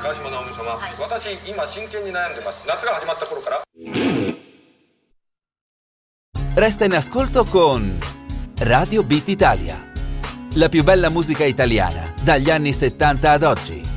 川島直美様、私今真剣に悩んでます。夏が始まった頃から。 Resta in ascolto con Radio Beat Italia, la più bella musica italiana dagli anni 70 ad oggi.